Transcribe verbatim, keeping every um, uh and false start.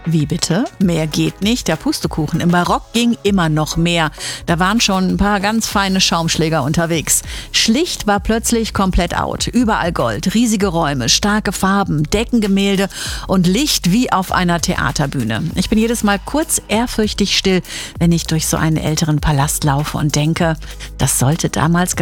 Wie bitte? Mehr geht nicht. Der Pustekuchen. Im Barock ging immer noch mehr. Da waren schon ein paar ganz feine Schaumschläger unterwegs. Schlicht war plötzlich komplett out. Überall Gold, riesige Räume, starke Farben, Deckengemälde und Licht wie auf einer Theaterbühne. Ich bin jedes Mal kurz ehrfürchtig still, wenn ich durch so einen älteren Palast laufe und denke, das sollte damals